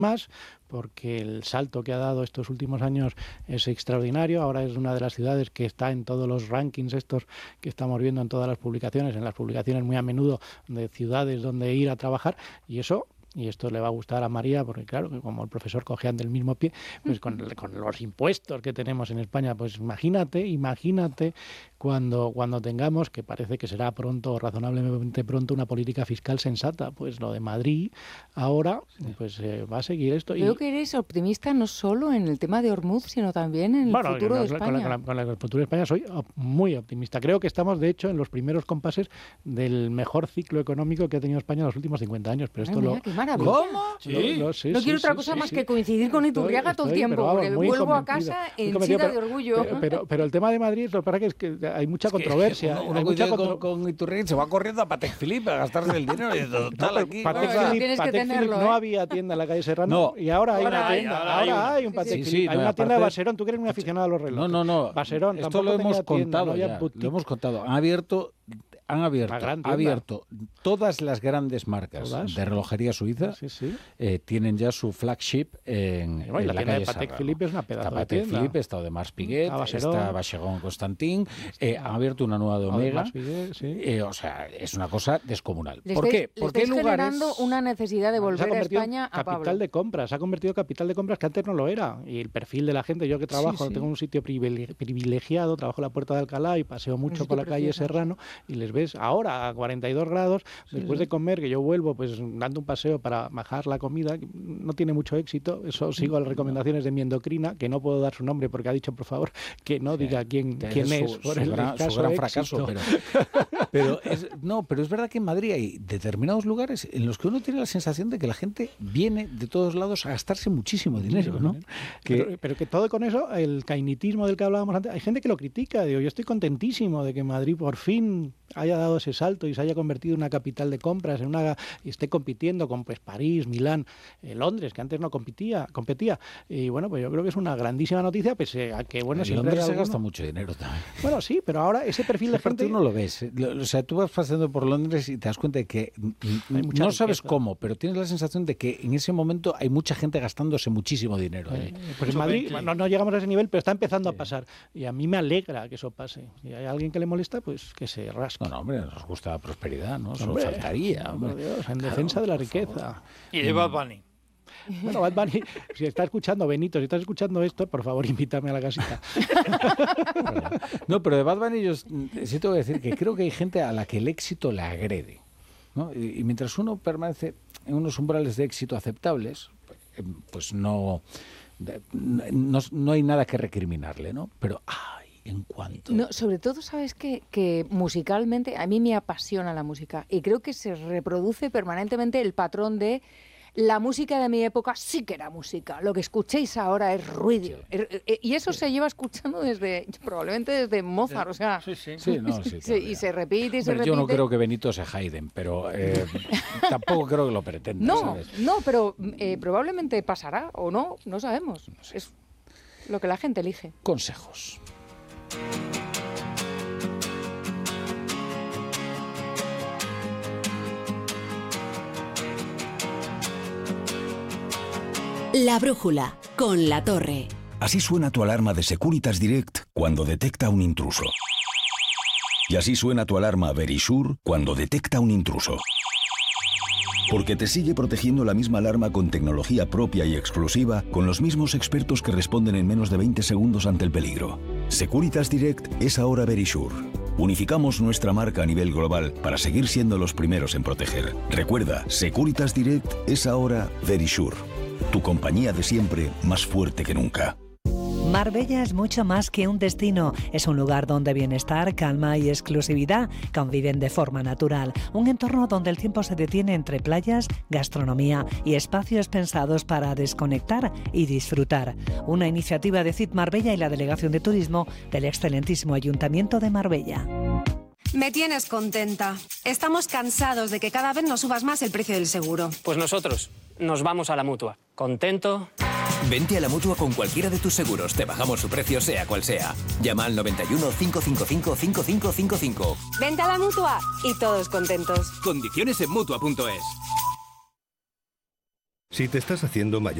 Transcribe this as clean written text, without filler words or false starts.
más, porque el salto que ha dado estos últimos años es extraordinario. Ahora es una de las ciudades que está en todos los rankings estos que estamos viendo en todas las publicaciones, muy a menudo de ciudades donde ir a trabajar, y esto le va a gustar a María, porque claro, que como el profesor cojean del mismo pie, pues con los impuestos que tenemos en España, pues imagínate cuando tengamos, que parece que será pronto, razonablemente pronto, una política fiscal sensata. Pues lo de Madrid ahora pues va a seguir esto. Creo que eres optimista no solo en el tema de Ormuz, sino también en el futuro de España. Con el futuro de España soy muy optimista. Creo que estamos, de hecho, en los primeros compases del mejor ciclo económico que ha tenido España en los últimos 50 años. Pero esto qué maravilla. ¿Cómo? No quiero otra cosa más que coincidir con Iturriaga todo el tiempo, porque vuelvo a casa henchida de orgullo. Pero el tema de Madrid, lo que pasa es que hay mucha controversia. Uno coincide con Iturriaga y se va corriendo a Patek Philippe a gastarse el dinero. Y total, aquí. Patek Philippe no había tienda en la calle Serrano, y ahora hay una tienda. Ahora hay un Patek Philippe. Hay una tienda de Baserón. Tú que eres muy aficionado a los relojes. No. Baserón. Esto lo hemos contado ya. Lo hemos contado. Han abierto todas las grandes marcas de relojería suiza. Tienen ya su flagship en la calle de Patek Philippe es una pedazo de tienda. Patek Philippe, está Audemars Piguet, está Vacheron Constantin, han abierto una nueva de Omega. O sea, es una cosa descomunal. ¿Por qué? Porque estáis generando una necesidad de volver a España a Pablo. Capital de compras, se ha convertido en capital de compras que antes no lo era. Y el perfil de la gente, yo que trabajo, tengo un sitio privilegiado, trabajo en la Puerta de Alcalá y paseo mucho por la calle Serrano, y les ves ahora a 42 grados, después de comer, que yo vuelvo pues dando un paseo para bajar la comida, que no tiene mucho éxito. Eso sigo las recomendaciones de mi endocrina, que no puedo dar su nombre porque ha dicho, por favor, que no diga quién es por el gran fracaso. Pero es verdad que en Madrid hay determinados lugares en los que uno tiene la sensación de que la gente viene de todos lados a gastarse muchísimo dinero, ¿no? Pero que todo con eso, el cainitismo del que hablábamos antes, hay gente que lo critica. Digo, yo estoy contentísimo de que Madrid por fin haya dado ese salto y se haya convertido en una capital de compras, y esté compitiendo con pues París, Milán, Londres, que antes no competía. Y bueno, pues yo creo que es una grandísima noticia, pese a que bueno, siempre Londres se gasta mucho dinero también. Bueno, sí, pero ahora ese perfil de gente no lo ves. O sea, tú vas pasando por Londres y te das cuenta de que no sabes cómo, pero tienes la sensación de que en ese momento hay mucha gente gastándose muchísimo dinero. Pues en Madrid no llegamos a ese nivel, pero está empezando a pasar. Y a mí me alegra que eso pase. Si hay alguien que le molesta, pues que se rasque. No, hombre, nos gusta la prosperidad, ¿no? Solo faltaría. Hombre, Dios, en defensa de la riqueza. Y de Bad Bunny. Bueno, Bad Bunny, si está escuchando, Benito, si estás escuchando esto, por favor, invítame a la casita. No, pero de Bad Bunny yo sí te voy a decir que creo que hay gente a la que el éxito le agrede, ¿no? Y mientras uno permanece en unos umbrales de éxito aceptables, pues no hay nada que recriminarle, ¿no? Pero en cuanto... No, sobre todo, ¿sabes qué? Que musicalmente, a mí me apasiona la música y creo que se reproduce permanentemente el patrón de la música de mi época sí que era música, lo que escuchéis ahora es ruido. Y eso se lleva escuchando probablemente desde Mozart, o sea... Y se repite y se repite. Yo no creo que Benito sea Haydn, pero tampoco creo que lo pretenda. No, pero probablemente pasará o no sabemos. No sé. Es lo que la gente elige. Consejos. La brújula, con La Torre. Así suena tu alarma de Securitas Direct cuando detecta un intruso. Y así suena tu alarma Verisure cuando detecta un intruso. Porque te sigue protegiendo la misma alarma con tecnología propia y exclusiva, con los mismos expertos que responden en menos de 20 segundos ante el peligro. Securitas Direct es ahora Verisure. Unificamos nuestra marca a nivel global para seguir siendo los primeros en proteger. Recuerda, Securitas Direct es ahora Verisure. Tu compañía de siempre, más fuerte que nunca. Marbella es mucho más que un destino. Es un lugar donde bienestar, calma y exclusividad conviven de forma natural. Un entorno donde el tiempo se detiene entre playas, gastronomía y espacios pensados para desconectar y disfrutar. Una iniciativa de CIT Marbella y la Delegación de Turismo del excelentísimo Ayuntamiento de Marbella. Me tienes contenta. Estamos cansados de que cada vez nos subas más el precio del seguro. Pues nosotros nos vamos a la Mutua. ¿Contento? Vente a la Mutua con cualquiera de tus seguros. Te bajamos su precio sea cual sea. Llama al 91 555 5555. Vente a la Mutua y todos contentos. Condiciones en Mutua.es. Si te estás haciendo mayor